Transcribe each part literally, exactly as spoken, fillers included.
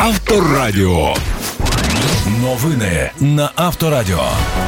Авторадіо. Новини на Авторадіо.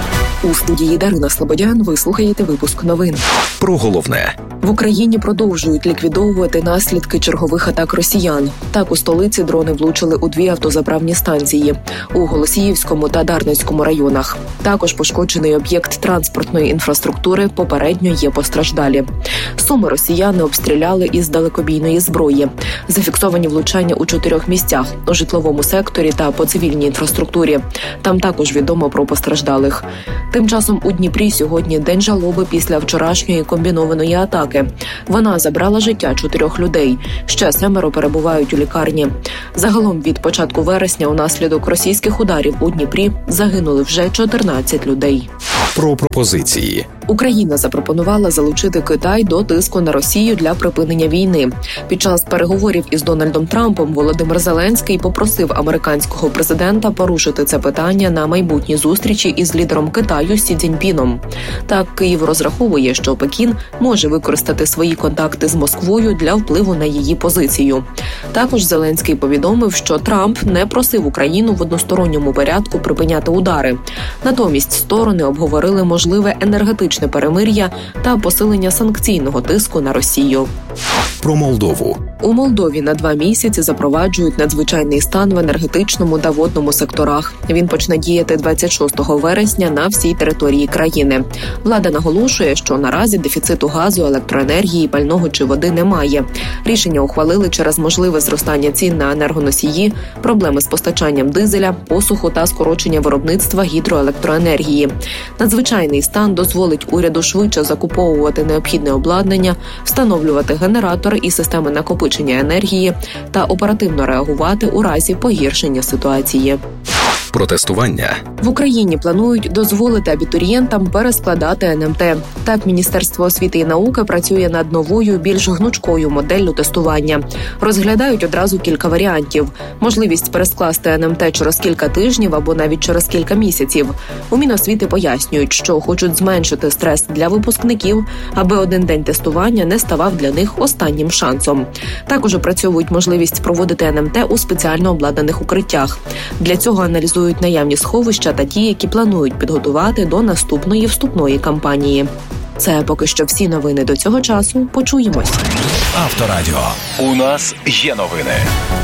У студії Дарина Слободян ви слухаєте випуск новин. Про головне. В Україні продовжують ліквідовувати наслідки чергових атак росіян. Так, у столиці дрони влучили у дві автозаправні станції у Голосіївському та Дарницькому районах. Також пошкоджений об'єкт транспортної інфраструктури, попередньо є постраждалі. Суми росіяни обстріляли із далекобійної зброї. Зафіксовані влучання у чотирьох місцях – у житловому секторі та по цивільній інфраструктурі. Там також відомо про постраждалих. Тим часом у Дніпрі сьогодні день жалоби після вчорашньої комбінованої атаки. Вона забрала життя чотирьох людей. Ще семеро перебувають у лікарні. Загалом від початку вересня унаслідок російських ударів у Дніпрі загинули вже чотирнадцять людей. Про пропозиції. Україна запропонувала залучити Китай до тиску на Росію для припинення війни. Під час переговорів із Дональдом Трампом Володимир Зеленський попросив американського президента порушити це питання на майбутній зустрічі із лідером Китаю Сі Цзіньпіном. Так, Київ розраховує, що Пекін може використати свої контакти з Москвою для впливу на її позицію. Також Зеленський повідомив, що Трамп не просив Україну в односторонньому порядку припиняти удари. Натомість сторони обговорили можливе енергетичне перемир'я та посилення санкційного тиску на Росію. Про Молдову. У Молдові на два місяці запроваджують надзвичайний стан в енергетичному та водному секторах. Він почне діяти двадцять шостого вересня на всій території країни. Влада наголошує, що наразі дефіциту газу, електроенергії, пального чи води немає. Рішення ухвалили через можливе зростання цін на енергоносії, проблеми з постачанням дизеля, посуху та скорочення виробництва гідроелектроенергії. Надзвичайний стан дозволить уряду швидше закуповувати необхідне обладнання, встановлювати генератори і системи накопичення енергії та оперативно реагувати у разі погіршення ситуації. Протестування. В Україні планують дозволити абітурієнтам перескладати ен ем те. Так, Міністерство освіти і науки працює над новою, більш гнучкою моделлю тестування. Розглядають одразу кілька варіантів. Можливість перескласти ен ем те через кілька тижнів або навіть через кілька місяців. У Міносвіти пояснюють, що хочуть зменшити стрес для випускників, аби один день тестування не ставав для них останнім шансом. Також опрацьовують можливість проводити ен ем те у спеціально обладнаних укриттях. Для цього аналізують наявні сховища та ті, які планують підготувати до наступної вступної кампанії. Це поки що всі новини до цього часу. Почуємось. Авторадіо. У нас є новини.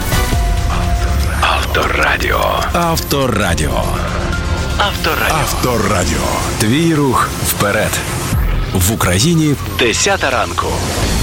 Авторадіо. Авторадіо. Авторадіо. Авторадіо. Твій рух вперед. В Україні десята ранку.